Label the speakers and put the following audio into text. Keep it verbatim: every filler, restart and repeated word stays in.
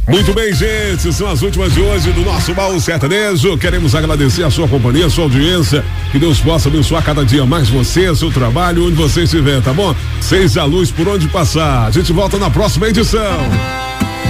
Speaker 1: Muito bem, gente, são as últimas de hoje do nosso Baú Sertanejo. Queremos agradecer a sua companhia, a sua audiência. Que Deus possa abençoar cada dia mais você, seu trabalho, onde você estiver, tá bom? Seja a luz por onde passar. A gente volta na próxima edição.